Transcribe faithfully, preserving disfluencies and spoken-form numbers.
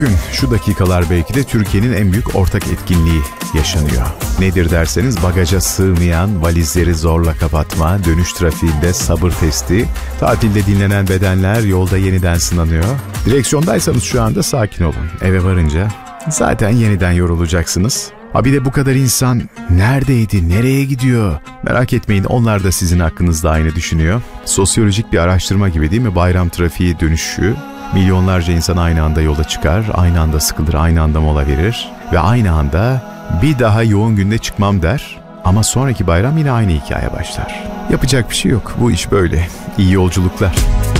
Bugün şu dakikalar belki de Türkiye'nin en büyük ortak etkinliği yaşanıyor. Nedir derseniz bagaja sığmayan valizleri zorla kapatma, dönüş trafiğinde sabır testi, tatilde dinlenen bedenler yolda yeniden sınanıyor. Direksiyondaysanız şu anda sakin olun. Eve varınca zaten yeniden yorulacaksınız. Ha bir de bu kadar insan neredeydi, nereye gidiyor? Merak etmeyin, onlar da sizin hakkınızda aynı düşünüyor. Sosyolojik bir araştırma gibi değil mi? Bayram trafiği dönüşü. Milyonlarca insan aynı anda yola çıkar, aynı anda sıkılır, aynı anda mola verir ve aynı anda bir daha yoğun günde çıkmam der ama sonraki bayram yine aynı hikaye başlar. Yapacak bir şey yok, bu iş böyle. İyi yolculuklar.